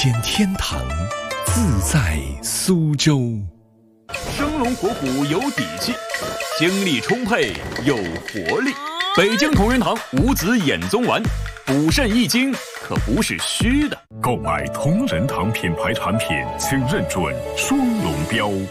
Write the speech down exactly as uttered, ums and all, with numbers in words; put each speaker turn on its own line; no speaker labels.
间天堂，自在苏州。
生龙活虎有底气，精力充沛有活力。北京同仁堂五子衍宗丸，补肾益精可不是虚的。
购买同仁堂品牌产品，请认准双龙标。